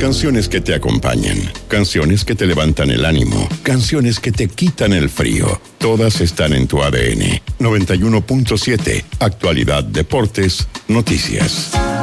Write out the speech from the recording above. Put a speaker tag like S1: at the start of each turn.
S1: Canciones que te acompañan, canciones que te levantan el ánimo, canciones que te quitan el frío. Todas están en tu ADN. 91.7, actualidad, deportes, noticias.